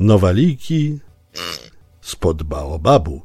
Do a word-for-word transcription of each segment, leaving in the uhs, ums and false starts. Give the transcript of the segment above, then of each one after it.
Nowaliki spod baobabu.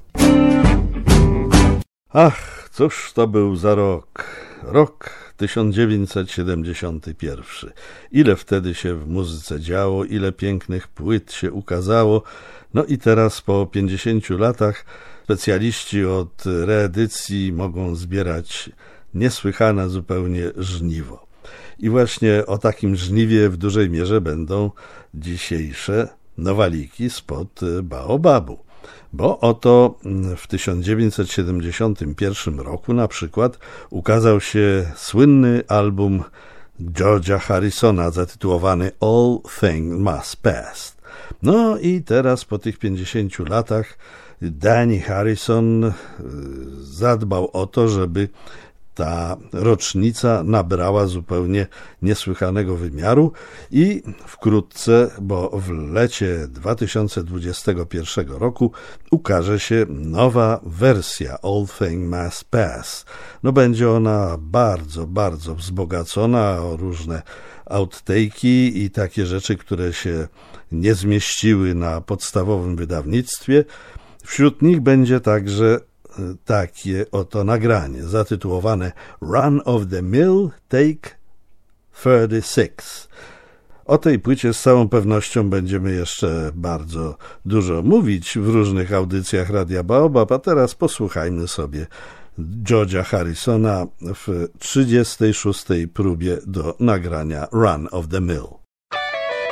Ach, cóż to był za rok? Rok tysiąc dziewięćset siedemdziesiąty pierwszy. Ile wtedy się w muzyce działo, ile pięknych płyt się ukazało. No i teraz po pięćdziesięciu latach specjaliści od reedycji mogą zbierać niesłychane zupełnie żniwo. I właśnie o takim żniwie w dużej mierze będą dzisiejsze nowaliki spod baobabu. Bo oto w tysiąc dziewięćset siedemdziesiątym pierwszym roku na przykład ukazał się słynny album George'a Harrisona zatytułowany All Things Must Pass. No i teraz po tych pięćdziesięciu latach Danny Harrison zadbał o to, żeby ta rocznica nabrała zupełnie niesłychanego wymiaru i wkrótce, bo w lecie dwa tysiące dwudziestego pierwszego roku ukaże się nowa wersja All Things Must Pass. No będzie ona bardzo, bardzo wzbogacona o różne outtake'i i takie rzeczy, które się nie zmieściły na podstawowym wydawnictwie. Wśród nich będzie także takie oto nagranie zatytułowane Run of the Mill Take trzydzieści sześć. O tej płycie z całą pewnością będziemy jeszcze bardzo dużo mówić w różnych audycjach Radia Baobab, a teraz posłuchajmy sobie George'a Harrisona w trzydziestej szóstej próbie do nagrania Run of the Mill.